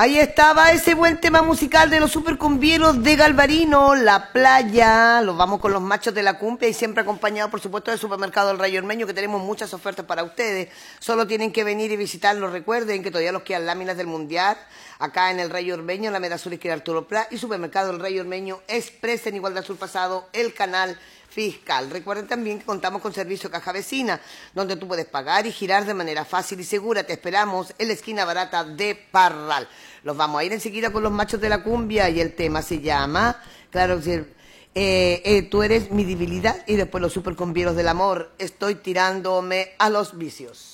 Ahí estaba ese buen tema musical de los supercumbieros de Galvarino, La Playa. Los vamos con los machos de la cumbia y siempre acompañado, por supuesto, del supermercado El Rayo Ormeño, que tenemos muchas ofertas para ustedes. Solo tienen que venir y visitarlos. Recuerden que todavía los quedan láminas del Mundial acá en El Rayo Ormeño, en la Alameda Sur, esquina Arturo Prat, y supermercado El Rayo Ormeño Express en Igualdad Sur Pasado, el canal fiscal. Recuerden también que contamos con servicio Caja Vecina, donde tú puedes pagar y girar de manera fácil y segura. Te esperamos en la esquina barata de Parral. Los vamos a ir enseguida con los machos de la cumbia y el tema se llama, claro, tú eres mi debilidad, y después los supercumbieros del amor, estoy tirándome a los vicios.